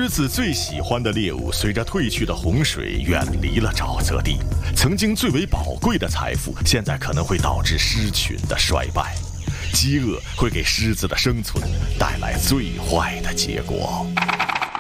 狮子最喜欢的猎物，随着退去的洪水远离了沼泽地。曾经最为宝贵的财富，现在可能会导致狮群的衰败。饥饿会给狮子的生存带来最坏的结果。